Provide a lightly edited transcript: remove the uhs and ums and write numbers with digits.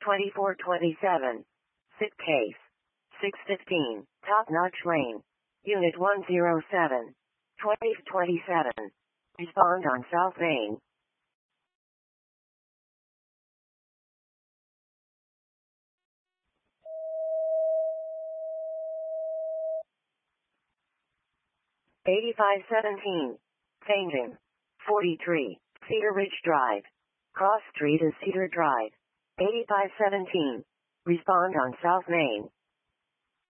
2427. Sit case. 615. Top Notch Lane. Unit 107. 2027. Respond on South Main. Eighty-five 17. Changing. 43. Cedar Ridge Drive. Cross Street and Cedar Drive. 8517. Respond on South Main.